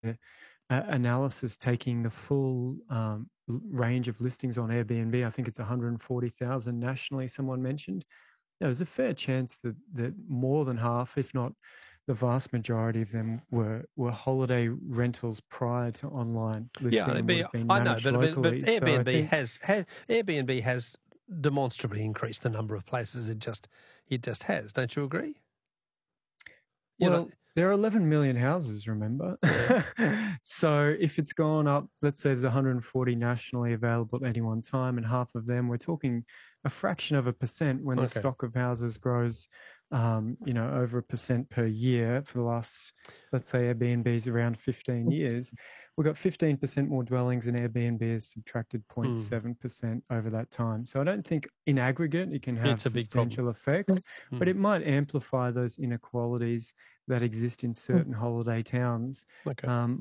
analysis taking the full range of listings on Airbnb. I think it's 140,000 nationally, someone mentioned. There's a fair chance that more than half, if not the vast majority of them, were holiday rentals prior to online listing and would have been I know, managed but locally. Airbnb So I think, Airbnb has demonstrably increased the number of places it just has. Don't you agree? well, there are 11 million houses, remember? So if it's gone up, let's say there's 140 nationally available at any one time, and half of them, we're talking a fraction of a percent when the Okay. stock of houses grows, over a percent per year for the last, let's say Airbnb's around 15 years. We've got 15% more dwellings and Airbnb has subtracted 0.7% over that time. So I don't think in aggregate it can have It's a big problem. substantial effects, but it might amplify those inequalities that exist in certain holiday towns. Okay.